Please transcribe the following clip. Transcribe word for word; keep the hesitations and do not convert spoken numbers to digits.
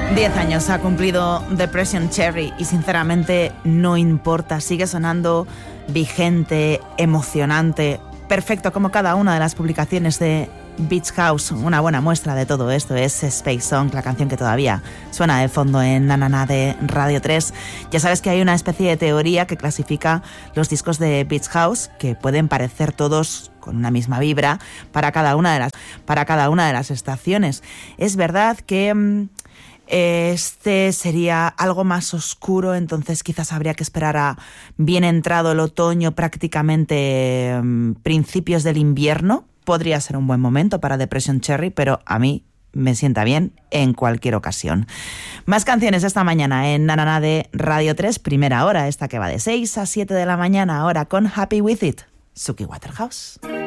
Diez años ha cumplido Depression Cherry y sinceramente no importa, sigue sonando vigente, emocionante, perfecto como cada una de las publicaciones de Beach House. Una buena muestra de todo esto es Space Song, la canción que todavía suena de fondo en Na Na Na de Radio tres. Ya sabes que hay una especie de teoría que clasifica los discos de Beach House, que pueden parecer todos con una misma vibra para cada una de las, para cada una de las estaciones. Es verdad que este sería algo más oscuro, entonces quizás habría que esperar a bien entrado el otoño, prácticamente um, principios del invierno. Podría ser un buen momento para Depression Cherry, pero a mí me sienta bien en cualquier ocasión. Más canciones esta mañana en Na Na Na de Radio tres, primera hora, esta que va de seis a siete de la mañana, ahora con Happy With It, Suki Waterhouse.